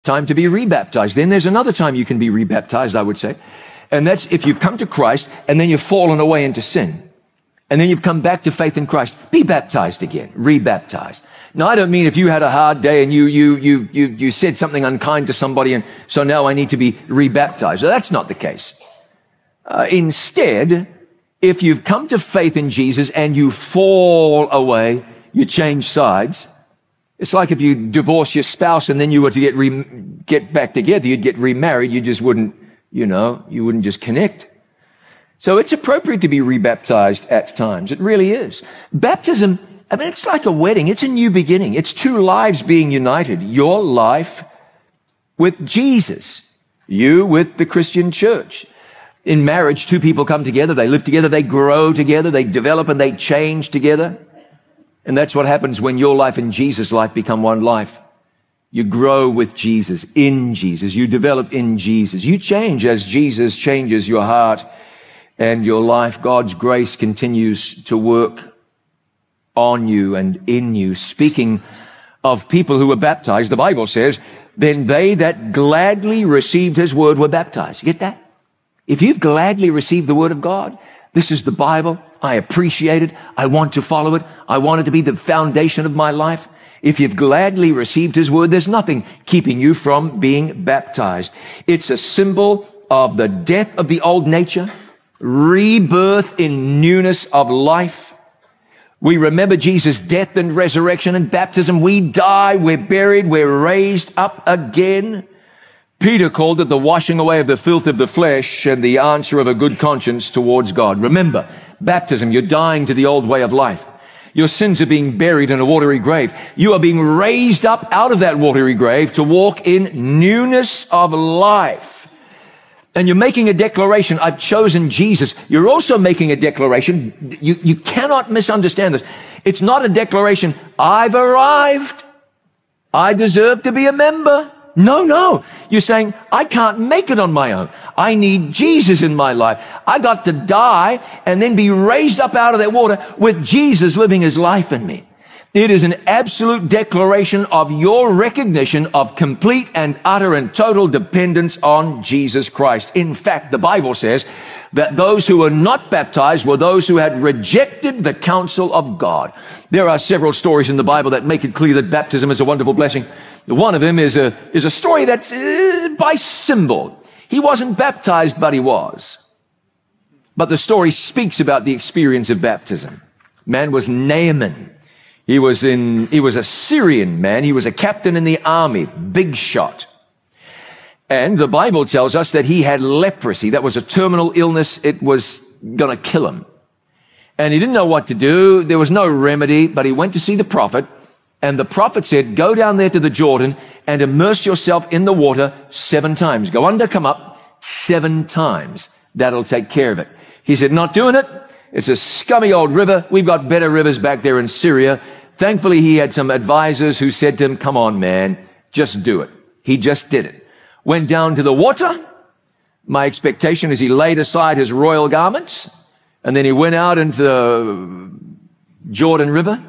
time to be rebaptized. Then there's another time you can be rebaptized, I would say. And that's if you've come to Christ and then you've fallen away into sin. And then you've come back to faith in Christ. Be baptized again. Rebaptized. Now, I don't mean if you had a hard day and you said something unkind to somebody and so now I need to be rebaptized. That's not the case. Instead, if you've come to faith in Jesus and you fall away, you change sides. It's like if you divorce your spouse and then you were to get back together, you'd get remarried. You just wouldn't, you wouldn't just connect. So it's appropriate to be rebaptized at times. It really is. Baptism, it's like a wedding. It's a new beginning. It's two lives being united. Your life with Jesus. You with the Christian church. In marriage, two people come together. They live together. They grow together. They develop and they change together. And that's what happens when your life and Jesus' life become one life. You grow with Jesus, in Jesus. You develop in Jesus. You change as Jesus changes your heart and your life. God's grace continues to work on you and in you. Speaking of people who were baptized, the Bible says, then they that gladly received his word were baptized. You get that? If you've gladly received the word of God, this is the Bible. I appreciate it. I want to follow it. I want it to be the foundation of my life. If you've gladly received his word, there's nothing keeping you from being baptized. It's a symbol of the death of the old nature, rebirth in newness of life. We remember Jesus' death and resurrection and baptism. We die, we're buried, we're raised up again. Peter called it the washing away of the filth of the flesh and the answer of a good conscience towards God. Remember, baptism, you're dying to the old way of life. Your sins are being buried in a watery grave. You are being raised up out of that watery grave to walk in newness of life. And you're making a declaration, I've chosen Jesus. You're also making a declaration. You cannot misunderstand this. It's not a declaration, I've arrived. I deserve to be a member. No. You're saying, I can't make it on my own. I need Jesus in my life. I got to die and then be raised up out of that water with Jesus living his life in me. It is an absolute declaration of your recognition of complete and utter and total dependence on Jesus Christ. In fact, the Bible says that those who were not baptized were those who had rejected the counsel of God. There are several stories in the Bible that make it clear that baptism is a wonderful blessing. One of them is a story that's by symbol. He wasn't baptized, but he was. But the story speaks about the experience of baptism. Man was Naaman. He was a Syrian man. He was a captain in the army, big shot. And the Bible tells us that he had leprosy. That was a terminal illness. It was going to kill him. And he didn't know what to do. There was no remedy, but he went to see the prophet. And the prophet said, go down there to the Jordan and immerse yourself in the water 7 times. Go under, come up 7 times. That'll take care of it. He said, not doing it. It's a scummy old river. We've got better rivers back there in Syria. Thankfully, he had some advisors who said to him, come on, man, just do it. He just did it. Went down to the water. My expectation is he laid aside his royal garments and then he went out into the Jordan River.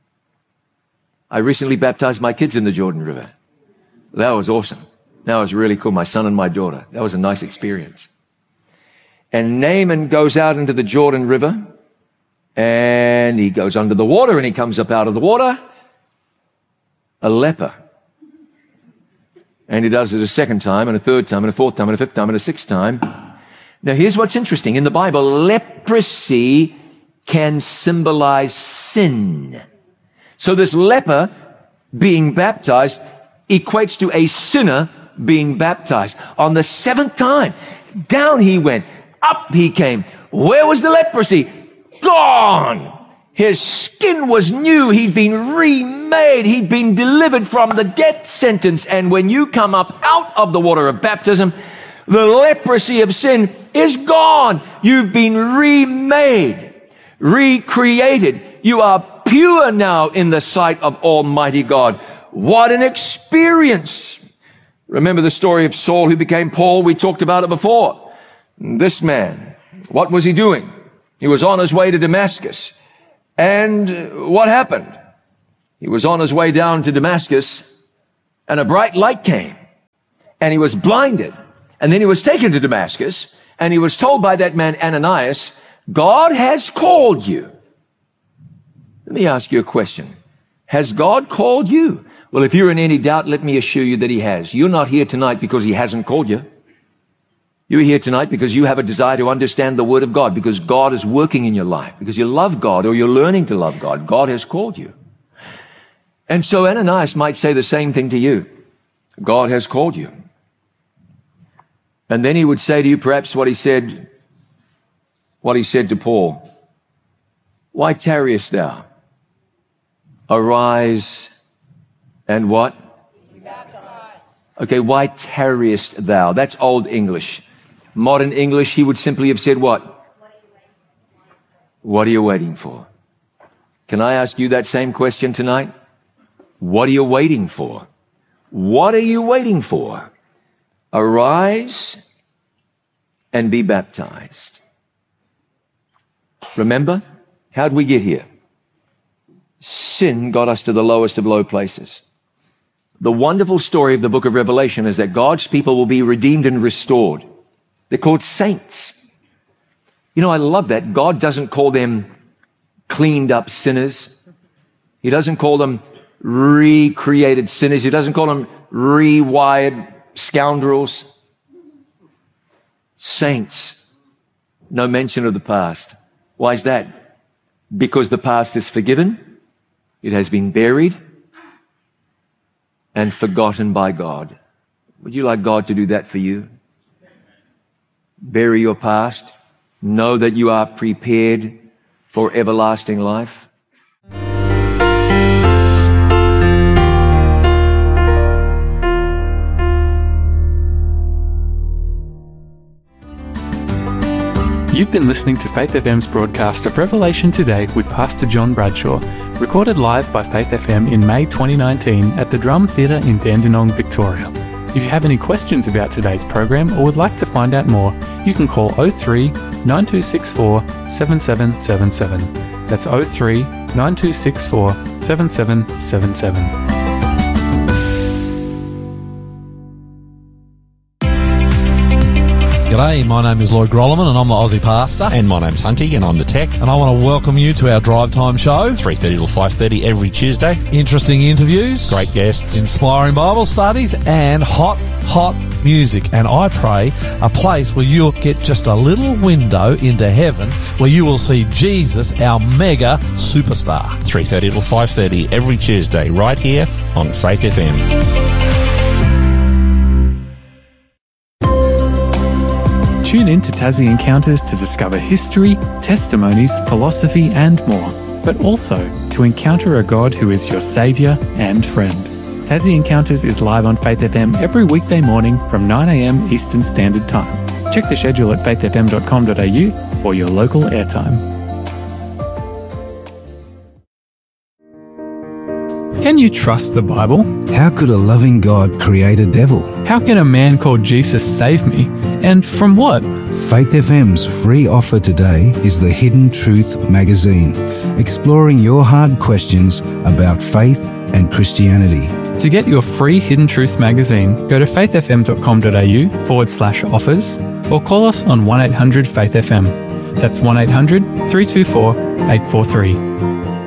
I recently baptized my kids in the Jordan River. That was awesome. That was really cool. My son and my daughter. That was a nice experience. And Naaman goes out into the Jordan River and he goes under the water and he comes up out of the water a leper. And he does it a second time and a third time and a fourth time and a fifth time and a sixth time. Now here's what's interesting. In the Bible, leprosy can symbolize sin. So this leper being baptized equates to a sinner being baptized. On the 7th time, down he went, up he came. Where was the leprosy? Gone. His skin was new. He'd been remade. He'd been delivered from the death sentence. And when you come up out of the water of baptism, the leprosy of sin is gone. You've been remade, recreated. You are pure now in the sight of Almighty God. What an experience. Remember the story of Saul who became Paul? We talked about it before. This man, what was he doing? He was on his way to Damascus. And what happened? He was on his way down to Damascus and a bright light came. and he was blinded. And then he was taken to Damascus, and he was told by that man Ananias, God has called you. Let me ask you a question. Has God called you? Well, if you're in any doubt, let me assure you that he has. You're not here tonight because he hasn't called you. You're here tonight because you have a desire to understand the Word of God, because God is working in your life, because you love God or you're learning to love God. God has called you. And so Ananias might say the same thing to you. God has called you. And then he would say to you perhaps what he said to Paul. Why tarriest thou? Arise and what? Be baptized. Okay, why tarriest thou? That's Old English. Modern English, he would simply have said what? What are you waiting for? Can I ask you that same question tonight? What are you waiting for? What are you waiting for? Arise and be baptized. Remember, how'd we get here? Sin got us to the lowest of low places. The wonderful story of the book of Revelation is that God's people will be redeemed and restored. They're called saints. You know, I love that. God doesn't call them cleaned up sinners. He doesn't call them recreated sinners. He doesn't call them rewired scoundrels. Saints. No mention of the past. Why is that? Because the past is forgiven. It has been buried and forgotten by God. Would you like God to do that for you? Bury your past. Know that you are prepared for everlasting life. You've been listening to Faith FM's broadcast of Revelation Today with Pastor John Bradshaw, recorded live by Faith FM in May 2019 at the Drum Theatre in Dandenong, Victoria. If you have any questions about today's program or would like to find out more, you can call 03 9264 7777. That's 03 9264 7777. G'day, my name is Lloyd Grolleman and I'm the Aussie Pastor. And my name's Hunty and I'm the Tech. And I want to welcome you to our Drive Time show. 3:30 till 5:30 every Tuesday. Interesting interviews. Great guests. Inspiring Bible studies and hot music. And I pray a place where you'll get just a little window into heaven where you will see Jesus, our mega superstar. 3:30 till 5:30 every Tuesday right here on Faith FM. Tune in to Tassie Encounters to discover history, testimonies, philosophy and more, but also to encounter a God who is your saviour and friend. Tassie Encounters is live on Faith FM every weekday morning from 9 a.m. Eastern Standard Time. Check the schedule at faithfm.com.au for your local airtime. Can you trust the Bible? How could a loving God create a devil? How can a man called Jesus save me? And from what? Faith FM's free offer today is the Hidden Truth magazine, exploring your hard questions about faith and Christianity. To get your free Hidden Truth magazine, go to faithfm.com.au/offers or call us on 1-800-FAITH-FM. That's 1-800-324-843.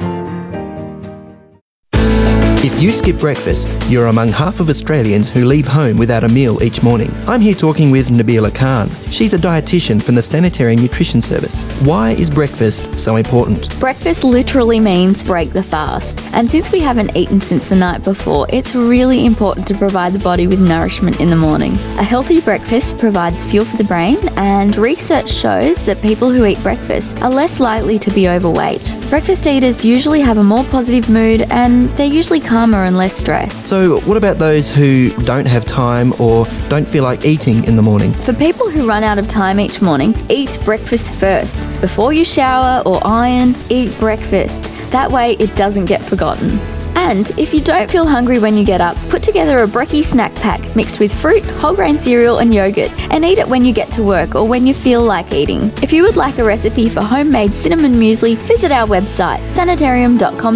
If you skip breakfast, you're among half of Australians who leave home without a meal each morning. I'm here talking with Nabila Khan. She's a dietitian from the Sanitary Nutrition Service. Why is breakfast so important? Breakfast literally means break the fast. And since we haven't eaten since the night before, it's really important to provide the body with nourishment in the morning. A healthy breakfast provides fuel for the brain, and research shows that people who eat breakfast are less likely to be overweight. Breakfast eaters usually have a more positive mood, and they're usually calmer and less stressed. So what about those who don't have time or don't feel like eating in the morning? For people who run out of time each morning, eat breakfast first. Before you shower or iron, eat breakfast. That way it doesn't get forgotten. And if you don't feel hungry when you get up, put together a brekkie snack pack mixed with fruit, whole grain cereal and yogurt, and eat it when you get to work or when you feel like eating. If you would like a recipe for homemade cinnamon muesli, visit our website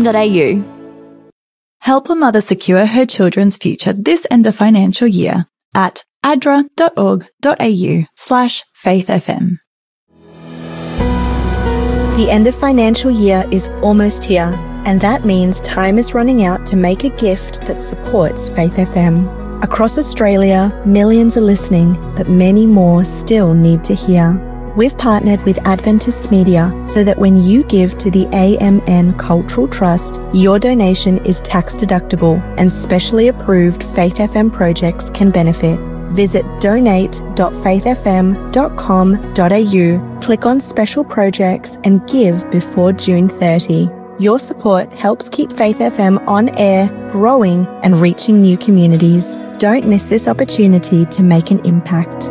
sanitarium.com.au. Help a mother secure her children's future this end of financial year. at adra.org.au/faithfm. The end of financial year is almost here, and that means time is running out to make a gift that supports Faith FM. Across Australia, millions are listening, but many more still need to hear. We've partnered with Adventist Media so that when you give to the AMN Cultural Trust, your donation is tax deductible and specially approved Faith FM projects can benefit. Visit donate.faithfm.com.au, click on special projects and give before June 30. Your support helps keep Faith FM on air, growing and reaching new communities. Don't miss this opportunity to make an impact.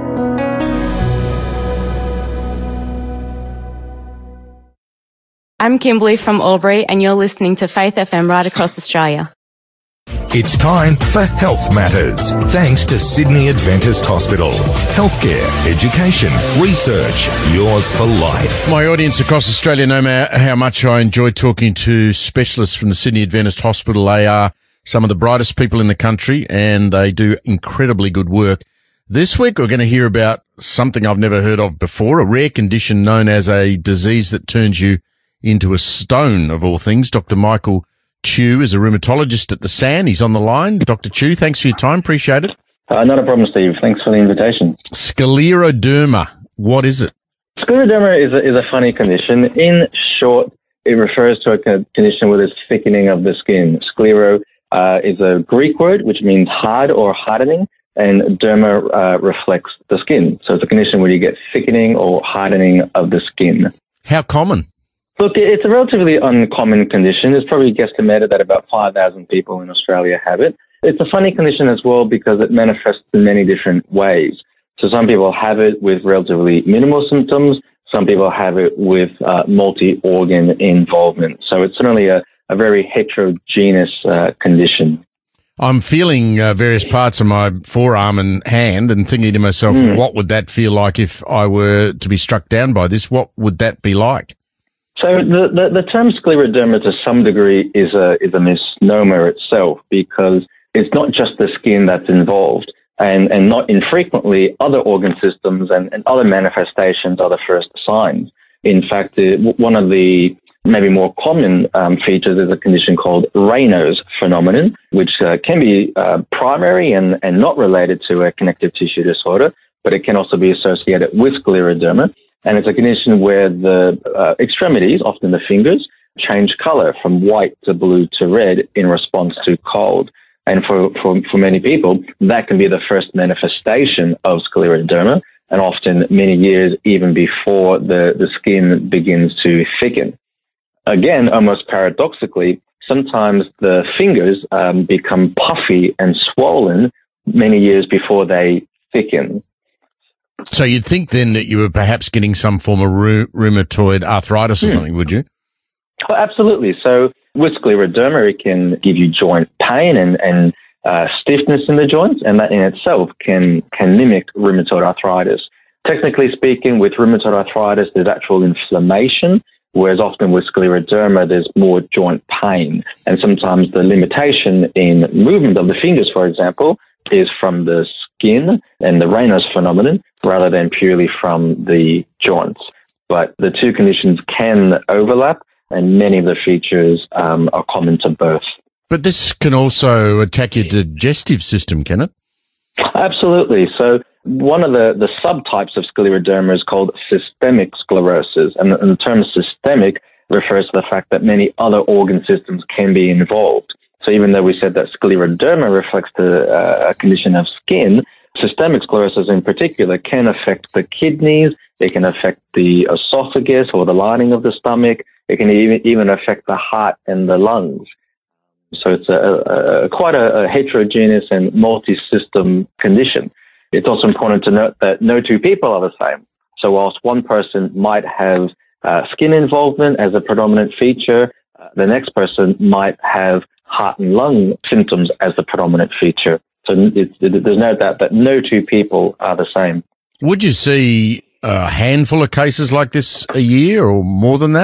I'm Kimberly from Albury, and you're listening to Faith FM right across Australia. It's time for Health Matters, thanks to Sydney Adventist Hospital. Healthcare, education, research, yours for life. My audience across Australia know how much I enjoy talking to specialists from the Sydney Adventist Hospital. They are some of the brightest people in the country, and they do incredibly good work. This week, we're going to hear about something I've never heard of before, a rare condition known as a disease that turns you into a stone, of all things. Dr. Michael Chew is a rheumatologist at the SAN. He's on the line. Dr. Chew, thanks for your time. Appreciate it. Not a problem, Steve. Thanks for the invitation. Scleroderma. What is it? Scleroderma is a funny condition. In short, it refers to a condition with a thickening of the skin. Sclero is a Greek word which means hard or hardening, and derma reflects the skin. So it's a condition where you get thickening or hardening of the skin. How common? Look, it's a relatively uncommon condition. It's probably guesstimated that about 5,000 people in Australia have it. It's a funny condition as well because it manifests in many different ways. So some people have it with relatively minimal symptoms. Some people have it with multi-organ involvement. So it's certainly a very heterogeneous condition. I'm feeling various parts of my forearm and hand and thinking to myself, what would that feel like if I were to be struck down by this? What would that be like? So the term scleroderma to some degree is a misnomer itself because it's not just the skin that's involved, and not infrequently other organ systems and other manifestations are the first signs. In fact, one of the maybe more common features is a condition called Raynaud's phenomenon, which can be primary and not related to a connective tissue disorder, but it can also be associated with scleroderma. And it's a condition where the extremities, often the fingers, change color from white to blue to red in response to cold. And for many people, that can be the first manifestation of scleroderma, and often many years even before the skin begins to thicken. Again, almost paradoxically, sometimes the fingers become puffy and swollen many years before they thicken. So you'd think then that you were perhaps getting some form of rheumatoid arthritis or something, would you? Oh, absolutely. So with scleroderma, it can give you joint pain and stiffness in the joints, and that in itself can mimic rheumatoid arthritis. Technically speaking, with rheumatoid arthritis, there's actual inflammation, whereas often with scleroderma, there's more joint pain. And sometimes the limitation in movement of the fingers, for example, is from the skin and the Raynaud's phenomenon rather than purely from the joints. But the two conditions can overlap, and many of the features are common to both. But this can also attack your digestive system, can it? Absolutely. So one of the subtypes of scleroderma is called systemic sclerosis, and the term systemic refers to the fact that many other organ systems can be involved. So even though we said that scleroderma reflects a condition of skin, systemic sclerosis in particular can affect the kidneys, it can affect the esophagus or the lining of the stomach, it can even affect the heart and the lungs. So it's quite a heterogeneous and multi-system condition. It's also important to note that no two people are the same. So whilst one person might have skin involvement as a predominant feature, the next person might have heart and lung symptoms as the predominant feature. So there's no doubt that no two people are the same. Would you see a handful of cases like this a year or more than that?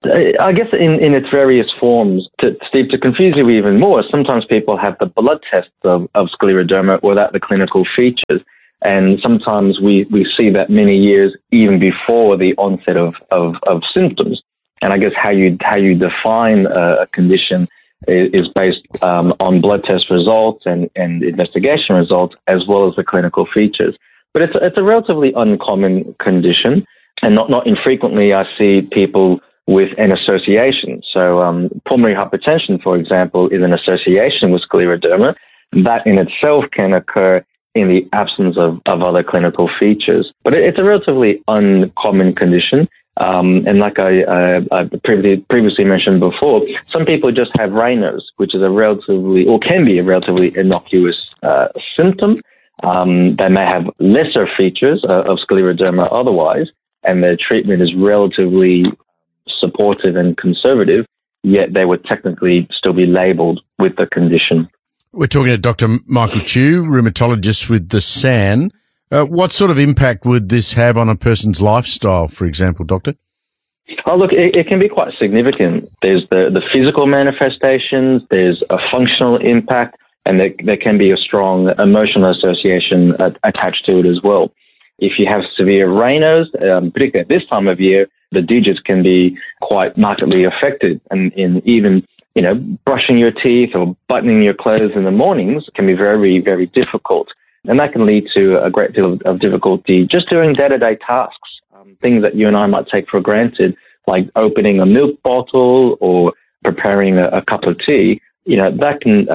I guess in its various forms, Steve, to confuse you even more, sometimes people have the blood tests of scleroderma without the clinical features. And sometimes we see that many years even before the onset of symptoms. And I guess how you define a condition is based on blood test results and investigation results, as well as the clinical features. But it's a relatively uncommon condition, and not infrequently I see people with an association. So pulmonary hypertension, for example, is an association with scleroderma. That in itself can occur in the absence of other clinical features. But it's a relatively uncommon condition. And like I previously mentioned before, some people just have Raynaud's, which is can be a relatively innocuous symptom. They may have lesser features of scleroderma otherwise, and their treatment is relatively supportive and conservative, yet they would technically still be labelled with the condition. We're talking to Dr. Michael Chew, rheumatologist with the SAN. What sort of impact would this have on a person's lifestyle, for example, Doctor? Oh, look, it can be quite significant. There's the physical manifestations, there's a functional impact, and there can be a strong emotional association attached to it as well. If you have severe Raynaud's, particularly at this time of year, the digits can be quite markedly affected, and in even brushing your teeth or buttoning your clothes in the mornings can be very, very difficult. And that can lead to a great deal of difficulty just doing day-to-day tasks, things that you and I might take for granted, like opening a milk bottle or preparing a cup of tea. That can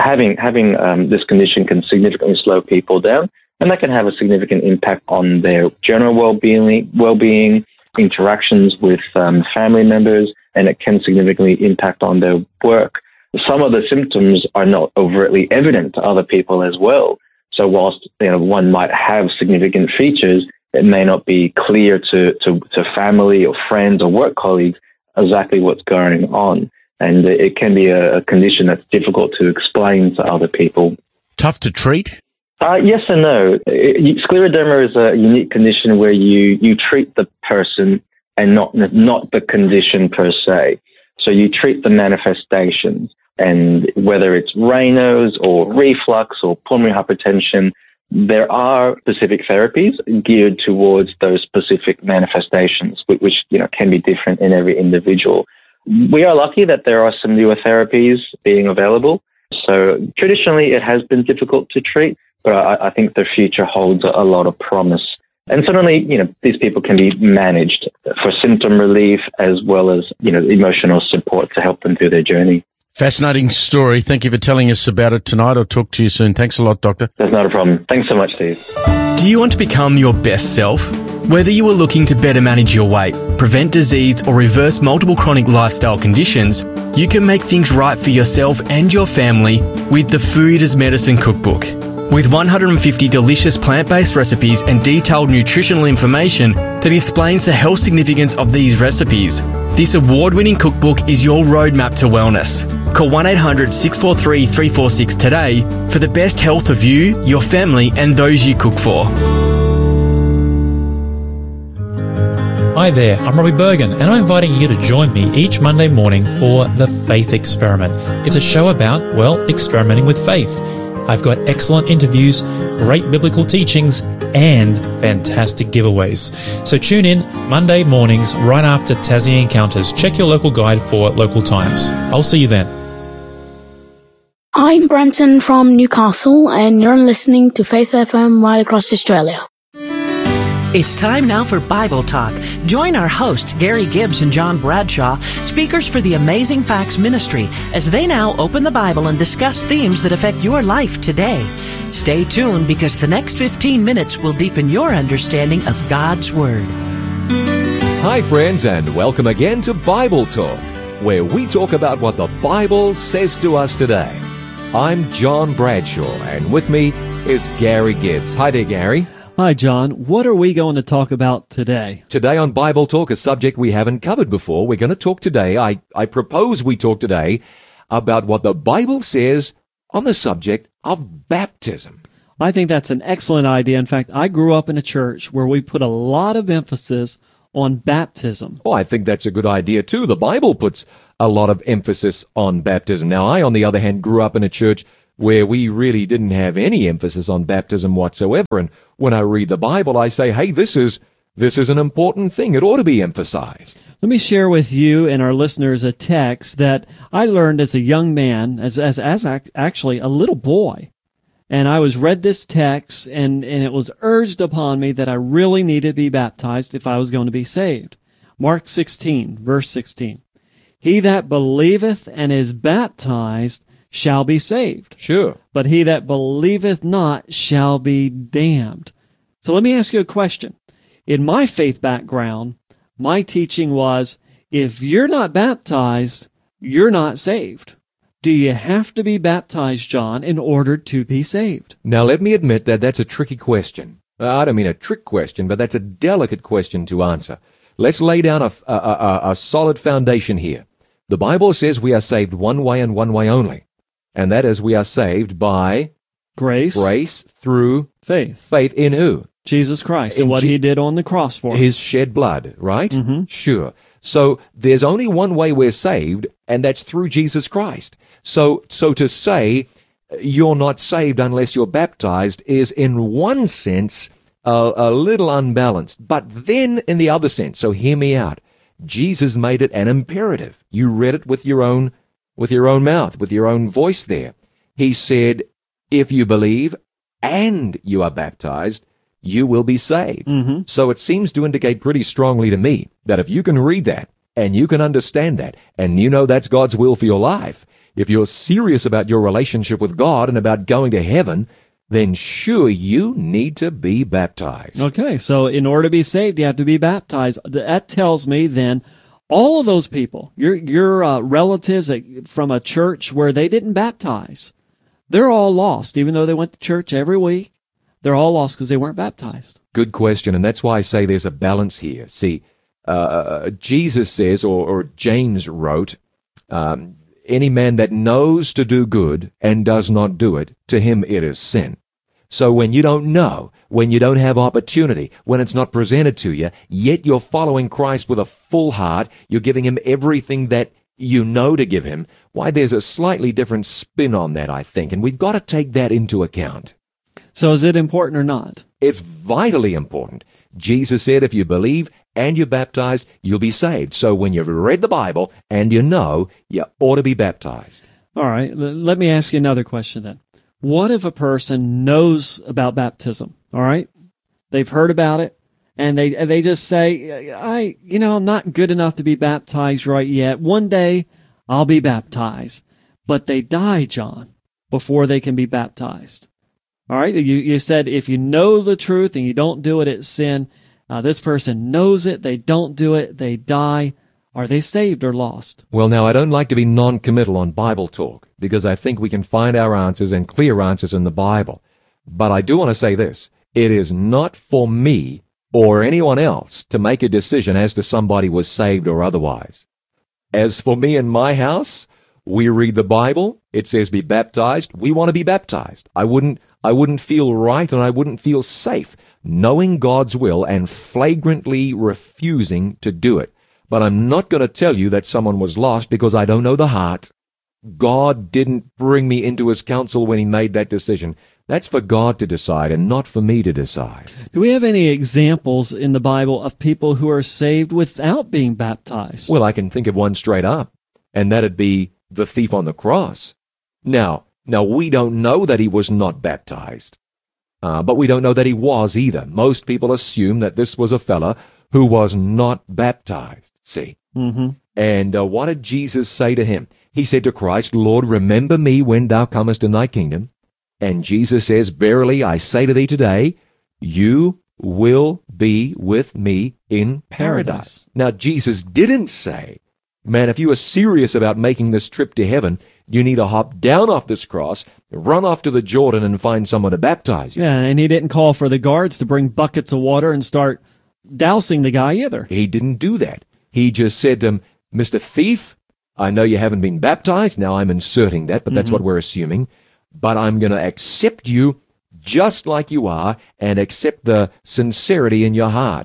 having this condition can significantly slow people down, and that can have a significant impact on their general well-being, interactions with family members, and it can significantly impact on their work. Some of the symptoms are not overtly evident to other people as well. So whilst one might have significant features, it may not be clear to family or friends or work colleagues exactly what's going on. And it can be a condition that's difficult to explain to other people. Tough to treat? Yes and no. Scleroderma is a unique condition where you treat the person and not the condition per se. So you treat the manifestations, and whether it's Raynaud's or reflux or pulmonary hypertension, there are specific therapies geared towards those specific manifestations, which can be different in every individual. We are lucky that there are some newer therapies being available. So traditionally, it has been difficult to treat, but I think the future holds a lot of promise. And certainly, these people can be managed for symptom relief as well as, emotional support to help them through their journey. Fascinating story. Thank you for telling us about it tonight. I'll talk to you soon. Thanks a lot, Doctor. That's not a problem. Thanks so much, Steve. Do you want to become your best self? Whether you are looking to better manage your weight, prevent disease, or reverse multiple chronic lifestyle conditions, you can make things right for yourself and your family with the Food as Medicine Cookbook. With 150 delicious plant-based recipes and detailed nutritional information that explains the health significance of these recipes, this award-winning cookbook is your roadmap to wellness. Call 1-800-643-346 today for the best health of you, your family, and those you cook for. Hi there, I'm Robbie Bergen, and I'm inviting you to join me each Monday morning for The Faith Experiment. It's a show about, experimenting with faith. I've got excellent interviews, great biblical teachings, and fantastic giveaways. So tune in Monday mornings right after Tassie Encounters. Check your local guide for local times. I'll see you then. I'm Brenton from Newcastle, and you're listening to Faith FM right across Australia. It's time now for Bible Talk. Join our hosts, Gary Gibbs and John Bradshaw, speakers for the Amazing Facts Ministry, as they now open the Bible and discuss themes that affect your life today. Stay tuned, because the next 15 minutes will deepen your understanding of God's Word. Hi, friends, and welcome again to Bible Talk, where we talk about what the Bible says to us today. I'm John Bradshaw, and with me is Gary Gibbs. Hi there, Gary. Hi, John. What are we going to talk about today? Today on Bible Talk, a subject we haven't covered before. We're going to talk today, I propose we talk today about what the Bible says on the subject of baptism. I think that's an excellent idea. In fact, I grew up in a church where we put a lot of emphasis on baptism. Oh, I think that's a good idea too. The Bible puts a lot of emphasis on baptism. Now, I, on the other hand, grew up in a church where we really didn't have any emphasis on baptism whatsoever. And when I read the Bible, I say, hey, this is an important thing. It ought to be emphasized. Let me share with you and our listeners a text that I learned as a young man, as actually a little boy. And I was read this text, and it was urged upon me that I really needed to be baptized if I was going to be saved. Mark 16, verse 16. He that believeth and is baptized shall be saved. Sure. But he that believeth not shall be damned. So let me ask you a question. In my faith background, my teaching was, if you're not baptized, you're not saved. Do you have to be baptized, John, in order to be saved? Now, let me admit that that's a tricky question. I don't mean a trick question, but that's a delicate question to answer. Let's lay down a solid foundation here. The Bible says we are saved one way and one way only, and that is we are saved by grace through faith. Faith in who? Jesus Christ, and what he did on the cross for us. His shed blood, right? Mm-hmm. Sure. So there's only one way we're saved, and that's through Jesus Christ. So to say you're not saved unless you're baptized is in one sense a little unbalanced. But then in the other sense, so hear me out, Jesus made it an imperative. You read it with your own mouth, with your own voice there. He said, if you believe and you are baptized, you will be saved. Mm-hmm. So it seems to indicate pretty strongly to me that if you can read that and you can understand that and you know that's God's will for your life, if you're serious about your relationship with God and about going to heaven, then sure you need to be baptized. Okay, so in order to be saved, you have to be baptized. That tells me then all of those people, your relatives from a church where they didn't baptize, they're all lost, even though they went to church every week. They're all lost because they weren't baptized. Good question, and that's why I say there's a balance here. See, Jesus says, or James wrote, any man that knows to do good and does not do it, to him it is sin. So when you don't know, when you don't have opportunity, when it's not presented to you, yet you're following Christ with a full heart, you're giving him everything that you know to give him, why, there's a slightly different spin on that, I think, and we've got to take that into account. So is it important or not? It's vitally important. Jesus said if you believe and you're baptized, you'll be saved. So when you've read the Bible and you know, you ought to be baptized. All right. Let me ask you another question then. What if a person knows about baptism? All right. They've heard about it and they just say, I'm not good enough to be baptized right yet. One day I'll be baptized. But they die, John, before they can be baptized. All right, you said if you know the truth and you don't do it, it's sin. This person knows it, they don't do it, they die. Are they saved or lost? Well, now, I don't like to be non-committal on Bible talk because I think we can find our answers and clear answers in the Bible. But I do want to say this. It is not for me or anyone else to make a decision as to somebody was saved or otherwise. As for me and my house, we read the Bible. It says be baptized. We want to be baptized. I wouldn't feel right and I wouldn't feel safe knowing God's will and flagrantly refusing to do it. But I'm not going to tell you that someone was lost because I don't know the heart. God didn't bring me into his counsel when he made that decision. That's for God to decide and not for me to decide. Do we have any examples in the Bible of people who are saved without being baptized? Well, I can think of one straight up, and that'd be the thief on the cross. Now, we don't know that he was not baptized, but we don't know that he was either. Most people assume that this was a fella who was not baptized, see? Mm-hmm. And what did Jesus say to him? He said to Christ, Lord, remember me when thou comest in thy kingdom. And Jesus says, verily I say to thee today, you will be with me in paradise. Now, Jesus didn't say, man, if you are serious about making this trip to heaven, you need to hop down off this cross, run off to the Jordan and find someone to baptize you. Yeah, and he didn't call for the guards to bring buckets of water and start dousing the guy either. He didn't do that. He just said to him, Mr. Thief, I know you haven't been baptized. Now I'm inserting that, but that's what we're assuming. But I'm going to accept you just like you are and accept the sincerity in your heart.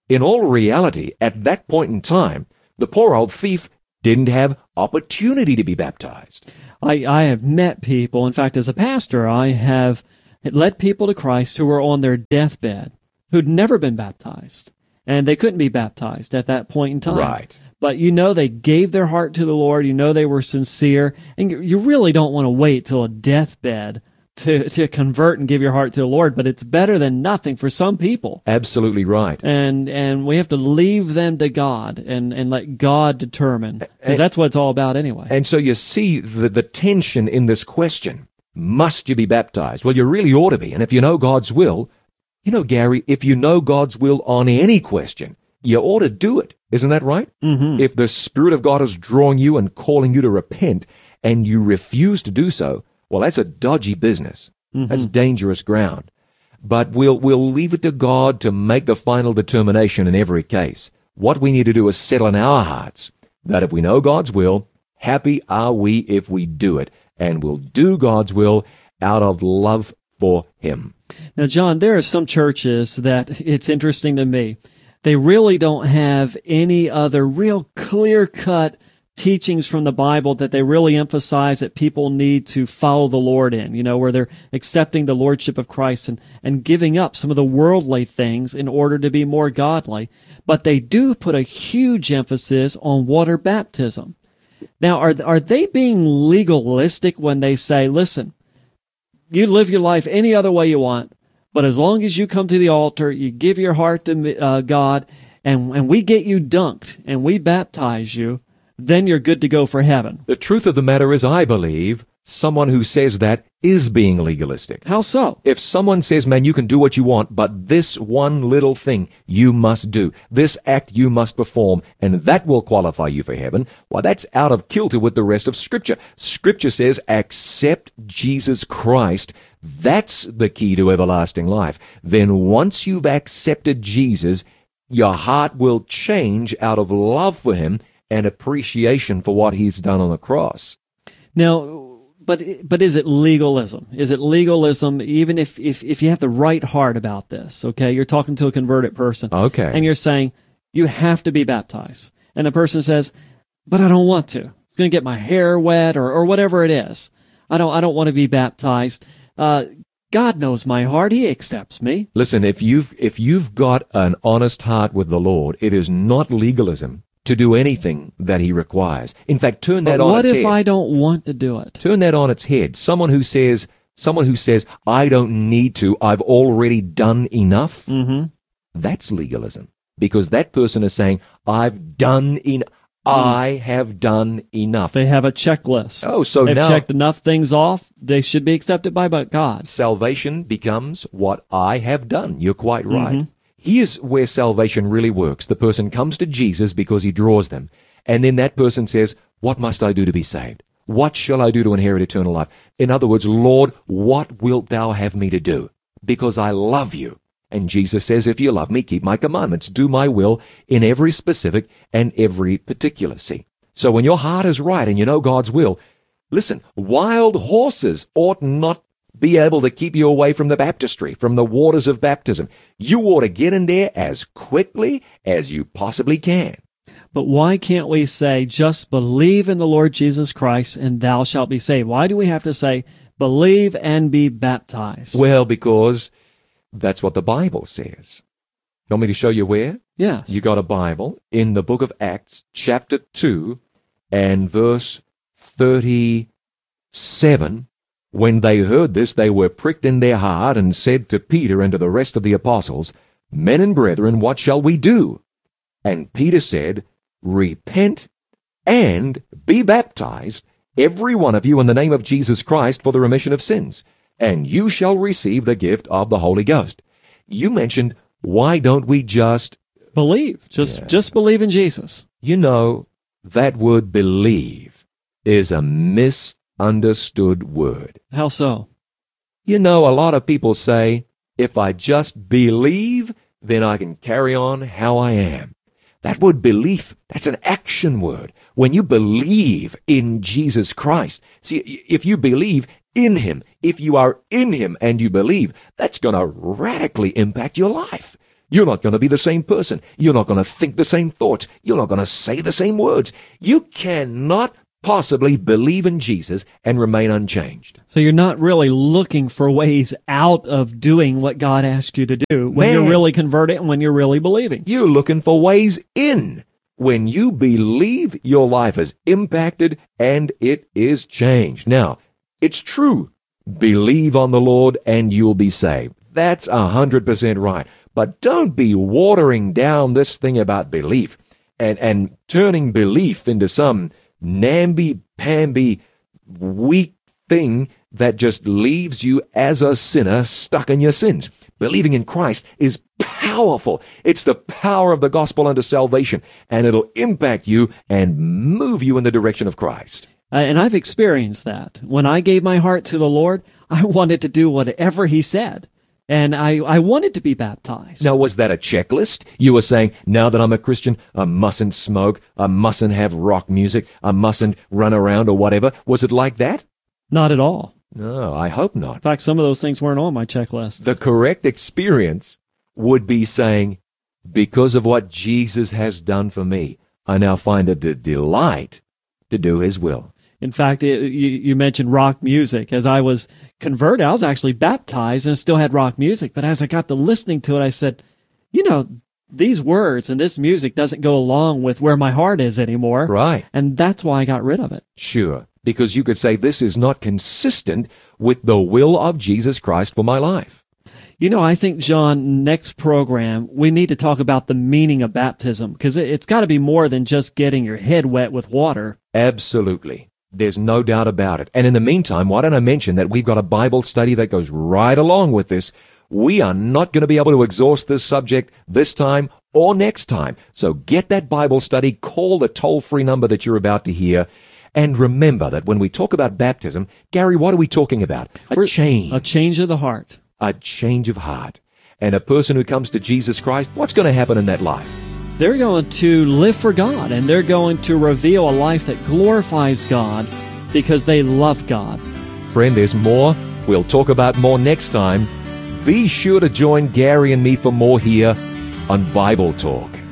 In all reality, at that point in time, the poor old thief didn't have opportunity to be baptized. I have met people, in fact, as a pastor, I have led people to Christ who were on their deathbed, who'd never been baptized, and they couldn't be baptized at that point in time. Right. But they gave their heart to the Lord, they were sincere, and you really don't want to wait till a deathbed to convert and give your heart to the Lord, but it's better than nothing for some people. Absolutely right. And we have to leave them to God and let God determine, because that's what it's all about anyway. And so you see the tension in this question. Must you be baptized? Well, you really ought to be. And if you know God's will, Gary, if you know God's will on any question, you ought to do it. Isn't that right? Mm-hmm. If the Spirit of God is drawing you and calling you to repent and you refuse to do so, well, that's a dodgy business. Mm-hmm. That's dangerous ground. But we'll leave it to God to make the final determination in every case. What we need to do is settle in our hearts that if we know God's will, happy are we if we do it, and we'll do God's will out of love for Him. Now, John, there are some churches that it's interesting to me. They really don't have any other real clear-cut teachings from the Bible that they really emphasize that people need to follow the Lord in, where they're accepting the Lordship of Christ and giving up some of the worldly things in order to be more godly. But they do put a huge emphasis on water baptism. Now, are they being legalistic when they say, listen, you live your life any other way you want, but as long as you come to the altar, you give your heart to God, and we get you dunked, and we baptize you, then you're good to go for heaven? The truth of the matter is, I believe, someone who says that is being legalistic. How so? If someone says, man, you can do what you want, but this one little thing you must do, this act you must perform, and that will qualify you for heaven, well, that's out of kilter with the rest of Scripture. Scripture says, accept Jesus Christ. That's the key to everlasting life. Then once you've accepted Jesus, your heart will change out of love for Him and appreciation for what He's done on the cross. Now, but is it legalism? Is it legalism even if you have the right heart about this, okay? You're talking to a converted person. Okay. And you're saying, you have to be baptized. And the person says, but I don't want to. It's going to get my hair wet or whatever it is. I don't want to be baptized. God knows my heart. He accepts me. Listen, if you've got an honest heart with the Lord, it is not legalism to do anything that He requires. In fact, turn that on its head. What if I don't want to do it? Turn that on its head. Someone who says, I don't need to, I've already done enough, that's legalism. Because that person is saying, I've done enough. I have done enough. They have a checklist. Oh, so they've now checked enough things off. They should be accepted by God. Salvation becomes what I have done. You're quite right. Here's where salvation really works. The person comes to Jesus because He draws them. And then that person says, what must I do to be saved? What shall I do to inherit eternal life? In other words, Lord, what wilt Thou have me to do? Because I love You. And Jesus says, if you love me, keep my commandments, do my will in every specific and every particular. See? So when your heart is right and you know God's will, listen, wild horses ought not be able to keep you away from the baptistry, from the waters of baptism. You ought to get in there as quickly as you possibly can. But why can't we say, just believe in the Lord Jesus Christ and thou shalt be saved? Why do we have to say, believe and be baptized? Well, because that's what the Bible says. You want me to show you where? Yes. You got a Bible in the book of Acts, chapter 2, and verse 37. When they heard this, they were pricked in their heart and said to Peter and to the rest of the apostles, Men and brethren, what shall we do? And Peter said, Repent and be baptized, every one of you, in the name of Jesus Christ for the remission of sins, and you shall receive the gift of the Holy Ghost. You mentioned, why don't we just believe? Just believe in Jesus. You know, that word believe is a misunderstood word. How so? You know, a lot of people say, if I just believe, then I can carry on how I am. That word belief, that's an action word. When you believe in Jesus Christ, see, if you believe in Him, if you are in Him and you believe, that's going to radically impact your life. You're not going to be the same person. You're not going to think the same thoughts. You're not going to say the same words. You cannot possibly believe in Jesus and remain unchanged. So you're not really looking for ways out of doing what God asked you to do when you're really converted and when you're really believing. You're looking for ways in. When you believe, your life is impacted and it is changed. Now, it's true. Believe on the Lord and you'll be saved. That's 100% right. But don't be watering down this thing about belief and turning belief into some namby-pamby, weak thing that just leaves you as a sinner stuck in your sins. Believing in Christ is powerful. It's the power of the gospel unto salvation, and it'll impact you and move you in the direction of Christ. And I've experienced that. When I gave my heart to the Lord, I wanted to do whatever He said. And I wanted to be baptized. Now, was that a checklist? You were saying, now that I'm a Christian, I mustn't smoke, I mustn't have rock music, I mustn't run around or whatever. Was it like that? Not at all. No, I hope not. In fact, some of those things weren't on my checklist. The correct experience would be saying, because of what Jesus has done for me, I now find it a delight to do His will. In fact, you mentioned rock music. As I was converted, I was actually baptized and still had rock music. But as I got to listening to it, I said, these words and this music doesn't go along with where my heart is anymore. Right. And that's why I got rid of it. Sure. Because you could say this is not consistent with the will of Jesus Christ for my life. I think, John, next program, we need to talk about the meaning of baptism, because it's got to be more than just getting your head wet with water. Absolutely. There's no doubt about it. And in the meantime, why don't I mention that we've got a Bible study that goes right along with this. We are not going to be able to exhaust this subject this time or next time. So get that Bible study, call the toll-free number that you're about to hear, and remember that when we talk about baptism, Gary, what are we talking about? A change. A change of the heart. A change of heart. And a person who comes to Jesus Christ, what's going to happen in that life? They're going to live for God, and they're going to reveal a life that glorifies God because they love God. Friend, there's more. We'll talk about more next time. Be sure to join Gary and me for more here on Bible Talk.